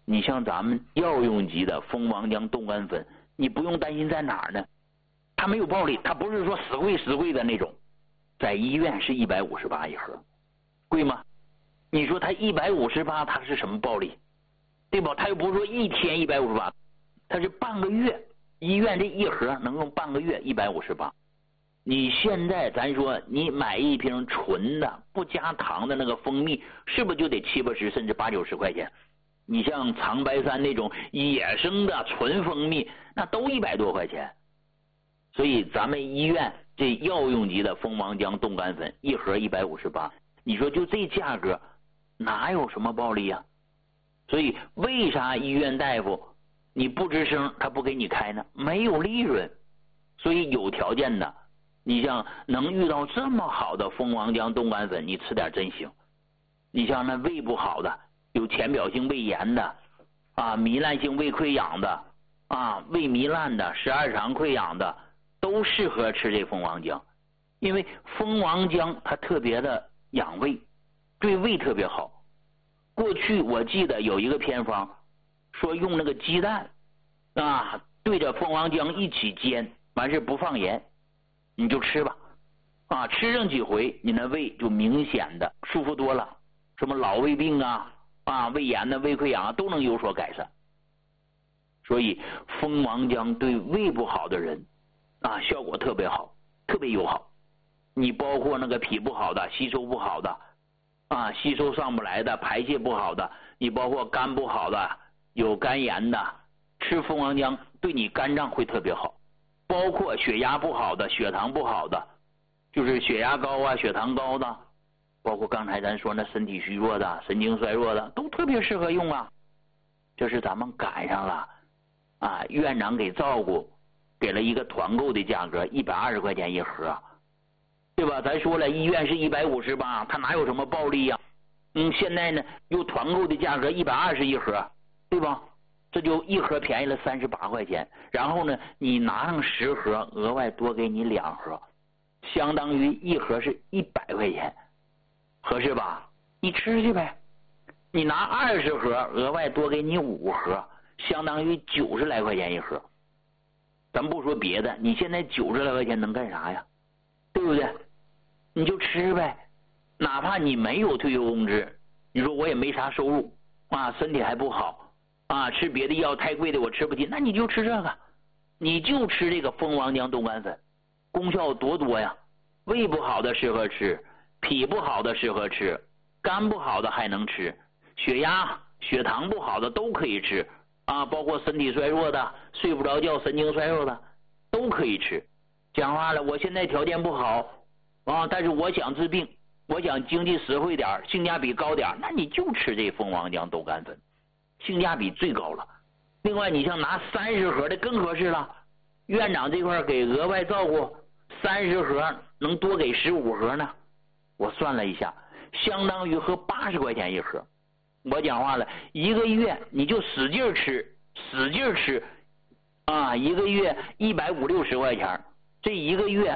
你像咱们药用级的蜂王浆冻干粉，你不用担心在哪儿呢？它没有暴利，它不是说死贵的那种，在医院是158一盒，贵吗？你说它158，它是什么暴利？对吧？它又不是说一天158，它是半个月，医院这一盒能用半个月158。你现在咱说你买一瓶纯的不加糖的那个蜂蜜，是不是就得70、80甚至80、90块钱？你像长白山那种野生的纯蜂蜜，那都100多块钱。所以咱们医院这药用级的蜂王浆冻干粉一盒158，你说就这价格哪有什么暴利啊？所以为啥医院大夫你不吱声他不给你开呢？没有利润。所以有条件的，你像能遇到这么好的蜂王浆冻干粉，你吃点真行。你像那胃不好的，有浅表性胃炎的啊，糜烂性胃溃疡的啊，胃糜烂的，十二肠溃疡的，都适合吃这蜂王浆。因为蜂王浆它特别的养胃，对胃特别好。过去我记得有一个偏方说用那个鸡蛋啊对着蜂王浆一起煎，完事不放盐，你就吃吧啊，吃上几回你的胃就明显的舒服多了，什么老胃病啊胃炎的胃溃疡都能有所改善。所以蜂王浆对胃不好的人啊效果特别好，特别友好。你包括那个脾不好的，吸收不好的啊，吸收上不来的，排泄不好的，你包括肝不好的，有肝炎的，吃蜂王浆对你肝脏会特别好。包括血压不好的，血糖不好的，就是血压高啊血糖高的，包括刚才咱说那身体虚弱的，神经衰弱的，都特别适合用啊。这是咱们赶上了啊，院长给照顾，给了一个团购的价格120块钱一盒，对吧？咱说了医院是158，它哪有什么暴利呀？现在呢又团购的价格120一盒，对吧？这就一盒便宜了38块钱，然后呢你拿上10盒，额外多给你2盒，相当于一盒是100块钱，合适吧？你吃去呗。你拿20盒，额外多给你5盒，相当于90来块钱一盒。咱不说别的，你现在90来块钱能干啥呀？对不对？你就吃呗，哪怕你没有退休工资，你说我也没啥收入啊，身体还不好啊，吃别的药太贵的我吃不起，那你就吃这个，你就吃这个蜂王浆冻干粉，功效多多呀。胃不好的适合吃，脾不好的适合吃，肝不好的还能吃，血压血糖不好的都可以吃啊，包括身体衰弱的，睡不着觉神经衰弱的都可以吃。讲话了，我现在条件不好啊，但是我想治病，我想经济实惠点，性价比高点，那你就吃这蜂王浆冻干粉，性价比最高了。另外你像拿30盒的更合适了，院长这块给额外照顾，30盒能多给15盒呢。我算了一下，相当于合80块钱一盒。我讲话了，一个月你就使劲吃啊，一个月150、60块钱，这一个月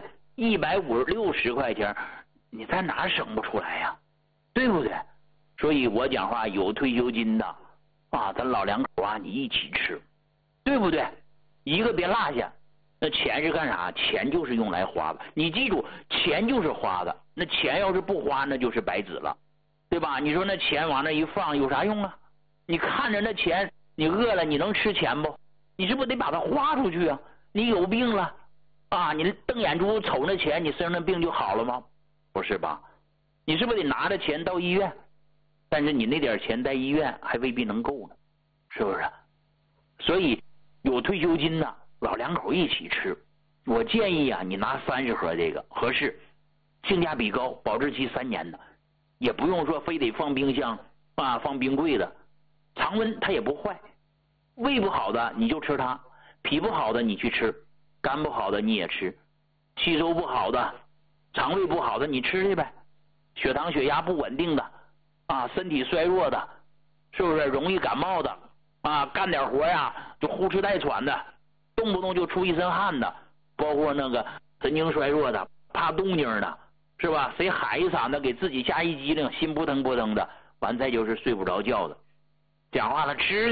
150、60块钱，你在哪省不出来呀？对不对？所以我讲话有退休金的啊，咱老两口啊，你一起吃，对不对？一个别落下。那钱是干啥？钱就是用来花的，你记住，钱就是花的。那钱要是不花，那就是白纸了，对吧？你说那钱往那一放有啥用啊？你看着那钱，你饿了你能吃钱不？你是不是得把它花出去啊？你有病了啊，你瞪眼珠瞅那钱，你身上的病就好了吗？不是吧？你是不是得拿着钱到医院？但是你那点钱在医院还未必能够呢，是不是？所以有退休金的老两口一起吃，我建议啊，你拿30盒这个合适，性价比高，保质期3年的，也不用说非得放冰箱啊，放冰柜的，常温它也不坏。胃不好的你就吃它，脾不好的你去吃，肝不好的你也吃，吸收不好的，肠胃不好的你吃去呗，血糖血压不稳定的啊，身体衰弱的，是不是容易感冒的啊，干点活呀就呼哧带喘的，动不动就出一身汗的，包括那个神经衰弱的，怕动静的，是吧？谁喊一嗓子给自己吓一激灵，心扑腾扑腾的，完再就是睡不着觉的。讲话了，吃